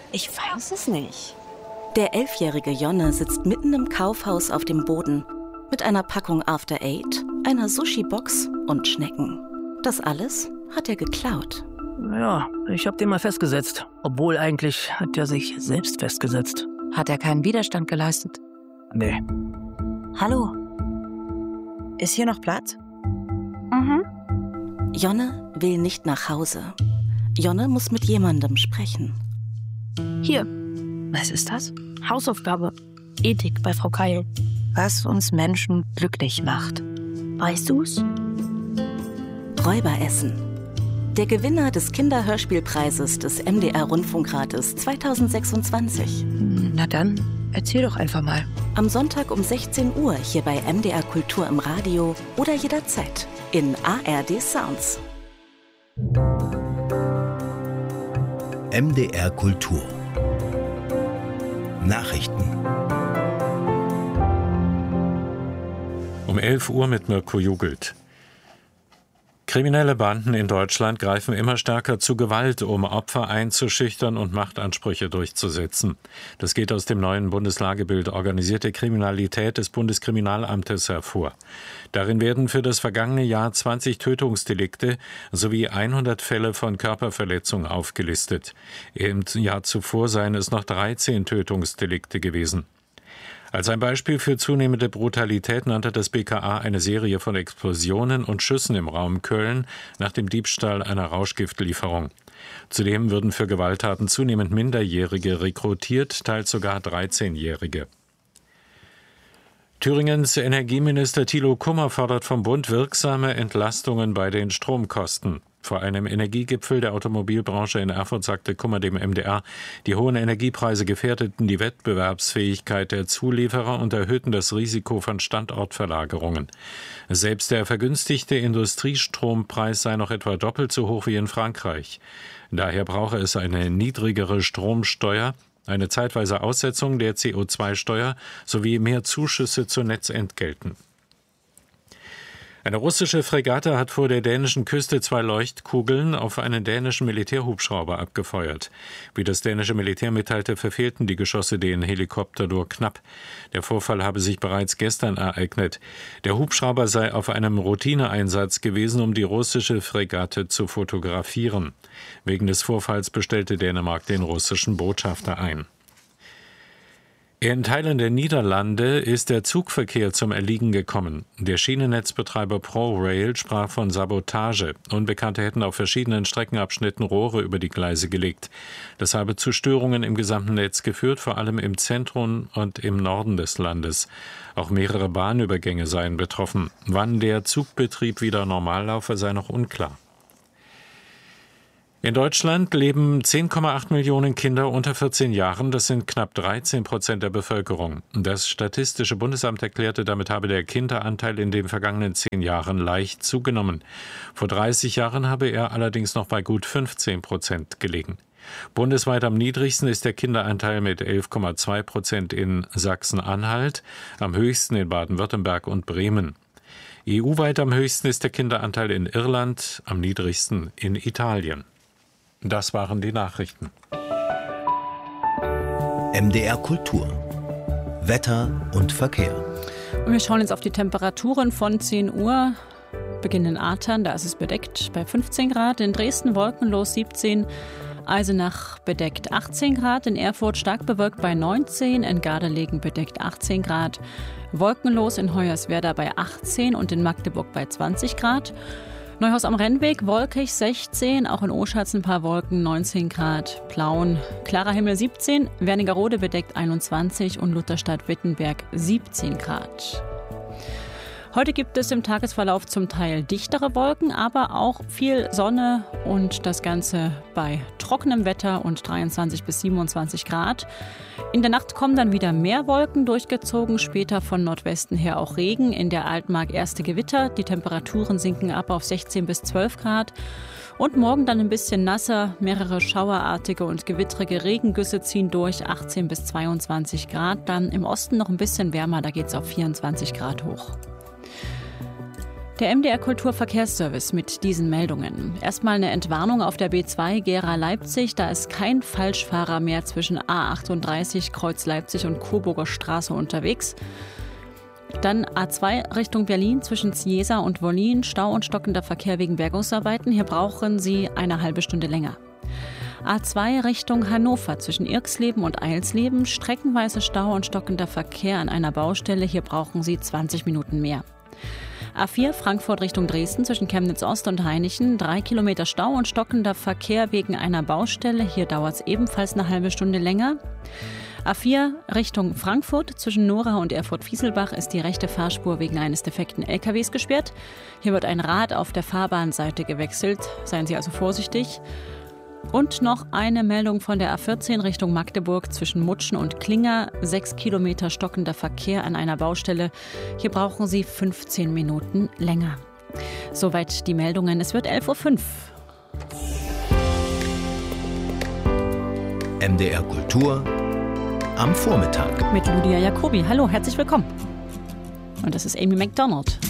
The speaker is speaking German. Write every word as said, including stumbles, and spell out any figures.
Ich weiß es nicht. Der elfjährige Jonne sitzt mitten im Kaufhaus auf dem Boden mit einer Packung After Eight, einer Sushi-Box und Schnecken. Das alles hat er geklaut. Ja, ich hab den mal festgesetzt. Obwohl eigentlich hat er sich selbst festgesetzt. Hat er keinen Widerstand geleistet? Nee. Hallo? Ist hier noch Platz? Mhm. Jonne will nicht nach Hause. Jonne muss mit jemandem sprechen. Hier. Was ist das? Hausaufgabe. Ethik bei Frau Keil. Was uns Menschen glücklich macht. Weißt du's? Räuberessen. Der Gewinner des Kinderhörspielpreises des M D R-Rundfunkrates zweitausendsechsundzwanzig. Na dann, erzähl doch einfach mal. Am Sonntag um sechzehn Uhr hier bei M D R Kultur im Radio oder jederzeit in A R D Sounds. M D R Kultur. Nachrichten. Um elf Uhr mit Mirko Jugelt. Kriminelle Banden in Deutschland greifen immer stärker zu Gewalt, um Opfer einzuschüchtern und Machtansprüche durchzusetzen. Das geht aus dem neuen Bundeslagebild Organisierte Kriminalität des Bundeskriminalamtes hervor. Darin werden für das vergangene Jahr zwanzig Tötungsdelikte sowie hundert Fälle von Körperverletzung aufgelistet. Im Jahr zuvor seien es noch dreizehn Tötungsdelikte gewesen. Als ein Beispiel für zunehmende Brutalität nannte das B K A eine Serie von Explosionen und Schüssen im Raum Köln nach dem Diebstahl einer Rauschgiftlieferung. Zudem würden für Gewalttaten zunehmend Minderjährige rekrutiert, teils sogar dreizehnjährige. Thüringens Energieminister Thilo Kummer fordert vom Bund wirksame Entlastungen bei den Stromkosten. Vor einem Energiegipfel der Automobilbranche in Erfurt sagte Kummer dem M D R, die hohen Energiepreise gefährdeten die Wettbewerbsfähigkeit der Zulieferer und erhöhten das Risiko von Standortverlagerungen. Selbst der vergünstigte Industriestrompreis sei noch etwa doppelt so hoch wie in Frankreich. Daher brauche es eine niedrigere Stromsteuer, eine zeitweise Aussetzung der C O zwei Steuer sowie mehr Zuschüsse zu Netzentgelten. Eine russische Fregatte hat vor der dänischen Küste zwei Leuchtkugeln auf einen dänischen Militärhubschrauber abgefeuert. Wie das dänische Militär mitteilte, verfehlten die Geschosse den Helikopter nur knapp. Der Vorfall habe sich bereits gestern ereignet. Der Hubschrauber sei auf einem Routineeinsatz gewesen, um die russische Fregatte zu fotografieren. Wegen des Vorfalls bestellte Dänemark den russischen Botschafter ein. In Teilen der Niederlande ist der Zugverkehr zum Erliegen gekommen. Der Schienennetzbetreiber ProRail sprach von Sabotage. Unbekannte hätten auf verschiedenen Streckenabschnitten Rohre über die Gleise gelegt. Das habe zu Störungen im gesamten Netz geführt, vor allem im Zentrum und im Norden des Landes. Auch mehrere Bahnübergänge seien betroffen. Wann der Zugbetrieb wieder normal laufe, sei noch unklar. In Deutschland leben zehn Komma acht Millionen Kinder unter vierzehn Jahren. Das sind knapp dreizehn Prozent der Bevölkerung. Das Statistische Bundesamt erklärte, damit habe der Kinderanteil in den vergangenen zehn Jahren leicht zugenommen. Vor dreißig Jahren habe er allerdings noch bei gut fünfzehn Prozent gelegen. Bundesweit am niedrigsten ist der Kinderanteil mit elf Komma zwei Prozent in Sachsen-Anhalt, am höchsten in Baden-Württemberg und Bremen. E U-weit am höchsten ist der Kinderanteil in Irland, am niedrigsten in Italien. Das waren die Nachrichten. M D R Kultur. Wetter und Verkehr. Und wir schauen jetzt auf die Temperaturen von zehn Uhr. Beginn in Athern, da ist es bedeckt bei fünfzehn Grad. In Dresden wolkenlos siebzehn. Eisenach bedeckt achtzehn Grad. In Erfurt stark bewölkt bei neunzehn. In Gardelegen bedeckt achtzehn Grad. Wolkenlos in Hoyerswerda bei achtzehn und in Magdeburg bei zwanzig Grad. Neuhaus am Rennweg, wolkig sechzehn, auch in Oschatz ein paar Wolken, neunzehn Grad. Plauen, klarer Himmel siebzehn, Wernigerode bedeckt einundzwanzig und Lutherstadt-Wittenberg siebzehn Grad. Heute gibt es im Tagesverlauf zum Teil dichtere Wolken, aber auch viel Sonne und das Ganze bei trockenem Wetter und dreiundzwanzig bis siebenundzwanzig Grad. In der Nacht kommen dann wieder mehr Wolken durchgezogen, später von Nordwesten her auch Regen. In der Altmark erste Gewitter, die Temperaturen sinken ab auf sechzehn bis zwölf Grad. Und morgen dann ein bisschen nasser, mehrere schauerartige und gewittrige Regengüsse ziehen durch, achtzehn bis zweiundzwanzig Grad. Dann im Osten noch ein bisschen wärmer, da geht es auf vierundzwanzig Grad hoch. Der M D R Kulturverkehrsservice mit diesen Meldungen. Erstmal eine Entwarnung auf der B zwei Gera-Leipzig. Da ist kein Falschfahrer mehr zwischen A achtunddreißig Kreuz Leipzig und Coburger Straße unterwegs. Dann A zwei Richtung Berlin zwischen Ciesa und Wollin. Stau und stockender Verkehr wegen Bergungsarbeiten. Hier brauchen Sie eine halbe Stunde länger. A zwei Richtung Hannover zwischen Irxleben und Eilsleben. Streckenweise Stau und stockender Verkehr an einer Baustelle. Hier brauchen Sie zwanzig Minuten mehr. A vier Frankfurt Richtung Dresden zwischen Chemnitz Ost und Hainichen. Drei Kilometer Stau und stockender Verkehr wegen einer Baustelle. Hier dauert es ebenfalls eine halbe Stunde länger. A vier Richtung Frankfurt zwischen Nora und Erfurt-Fieselbach ist die rechte Fahrspur wegen eines defekten L K Ws gesperrt. Hier wird ein Rad auf der Fahrbahnseite gewechselt. Seien Sie also vorsichtig. Und noch eine Meldung von der A vierzehn Richtung Magdeburg zwischen Mutschen und Klinger. Sechs Kilometer stockender Verkehr an einer Baustelle. Hier brauchen Sie fünfzehn Minuten länger. Soweit die Meldungen. Es wird elf Uhr fünf. M D R Kultur am Vormittag. Mit Lydia Jacobi. Hallo, herzlich willkommen. Und das ist Amy Macdonald.